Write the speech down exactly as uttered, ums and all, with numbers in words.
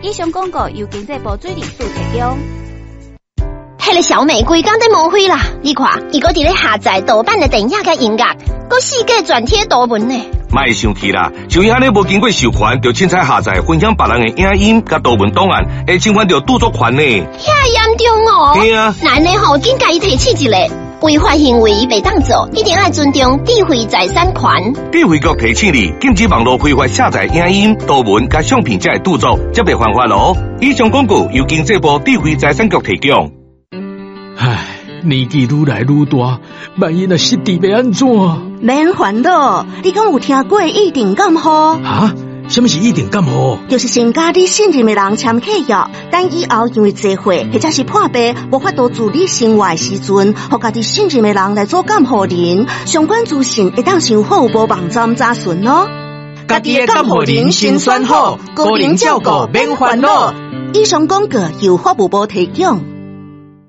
以上广告由经济部水利署提供。 迄个小美规工在误会啦！你看，伊搁伫咧下载盗版的电影甲音乐，搁四界转贴图文呢。 莫生气啦，像伊安尼无经过授权，就凊彩下载分享别人的影音甲图文档案，会侵犯到著作权呢。 遐严重哦！ 对啊， 难呢吼，紧甲伊提起一个。违法行为袂当做，一定要尊重智慧财产权。 智慧局提醒你，禁止网络非法下载影音、图文甲相片者的著作，则袂犯法咯。以上广告由经济部智慧财产局提供。 唉，年纪愈来愈大，万一若失智要安怎？ 免烦恼，你敢有听过一定感冒？ 哈？什么是一定感冒？ 就是先甲你信任的人签契约，等以后因为聚会或者是破病无法度自理生活的时阵，互家己信任的人来做监护人。相关资讯会当上服务部网站查询哦。 家己的监护人先选好，个人照顾免烦恼。 以上广告由服务部提供。